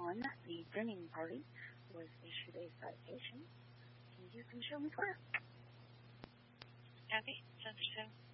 on the Denning party was issued a citation. And you can show me where. Kathy, 10%.